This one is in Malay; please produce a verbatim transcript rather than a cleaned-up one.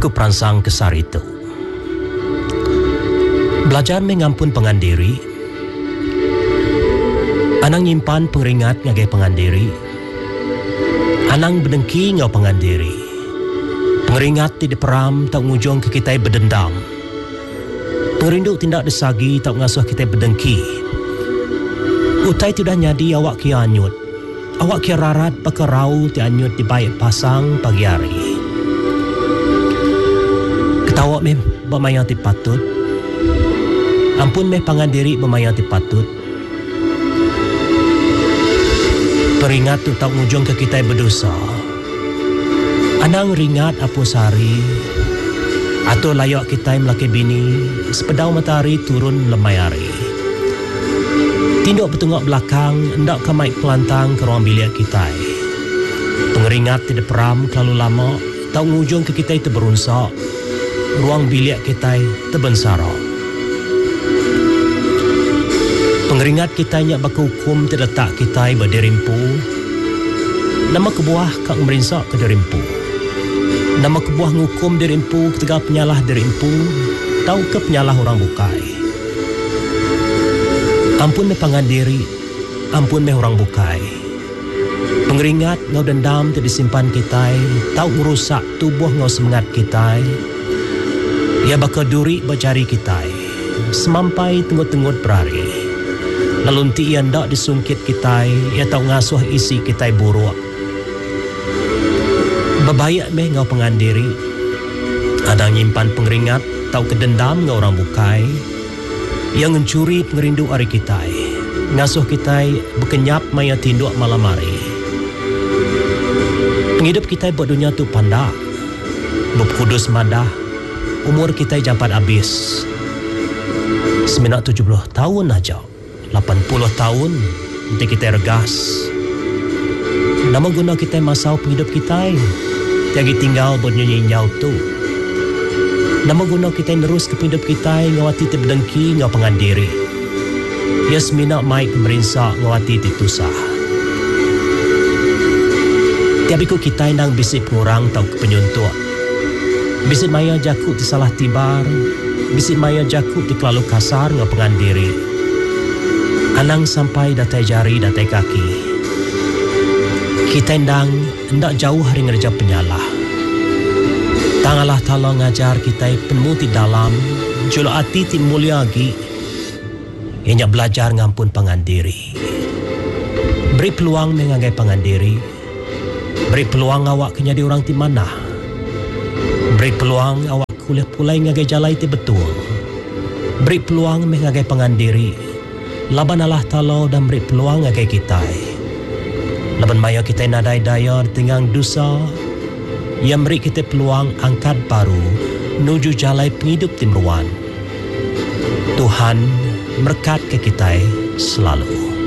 Aku perangsang kesar itu. Belajar mengampun pengandiri. Anang nyimpan pengeringat ngagai pengandiri. Anang berdengki ngau pengandiri. Pengeringat tidak peram tak ngujung ke kita berdendam. Perindu tindak desagi tak ngasuh kita berdengki. Utai tidak nyadi awak kia anyut. Awak kia rarat pakerau ti anyut di baik pasang pagi hari. Ketawa meh bermaya ti patut. Ampun meh pangandiri bermaya ti patut. Peringat tu tak ngujung ke kita berdosa. Anang ringat apa sari. Atau layak kita melaki bini sepedau matahari turun lemai hari. Tinduk bertengok belakang hendak ke maik pelantang ke ruang bilik kita. Pengeringat tidak peram terlalu lama tak ngujung ke kita itu berunsak. Ruang bilik kita terbensarak. Pengeringat kita nyak baka hukum terletak kita berderimpu. Nama kebuah kak merinsak ke derimpu. Nama kebuah ngukum derimpu ketika penyalah derimpu. Tahu ke penyalah orang bukai. Ampun me pangandiri. Ampun me orang bukai. Pengeringat ngau dendam terdisimpan kita. Tahu merusak tubuh ngau semangat kita. Ia bakal duri bercari kita. Semampai tenggut-tenggut berari. Lalu ti ia ndak disungkit kita. Ia tahu ngasuh isi kita buruk. Bebayak meh ngau pengandiri. Ada nyimpan pengeringat. Tahu kedendam ngau orang bukai. Yang mencuri pengerindu hari kita. Ngasuh kita berkenyap maya tinduk malam hari. Penghidup kita buat dunia tu pandak. Berkudus madah. Umur kita jampat habis. Seminat tujuh puluh tahun aja. lapan puluh tahun. Nanti kita regas. Nama guna kita masau penghidup kita. Tiagi tinggal buat nyanyi nyau tu. Nama guna kita nerus ke penghidup kita. Ngawati tibdengki ngau pengandiri. Ya semina maik merinsak ngawati titusah. Tiabiku kita nang bisik pengurang tau ke penyuntuk. Bisik maya jakut di salah tibar. Bisik maya jakut di kelalu kasar ngau pengandiri. Anang sampai datai jari datai kaki. Kita ndang hendak jauh hari ngerja penyalah. Tangalah talo ngajar kita penuh di dalam. Julu hati ti mulia lagi. Ianya belajar ngampun pangandiri. Beri peluang mengagai pangandiri. Beri peluang awak kenyadi orang ti mana. Beri peluang awak kuliah pulai ngagai jalai ti betul. Beri peluang mengagai pangandiri. Laban Allah Ta'ala dan beri peluang ngagai kita. Laban maya kita nadai daya tinggang dosa. Yang beri kita peluang angkat baru. Nuju jalai penghidup timruan. Tuhan berkat ke kita selalu.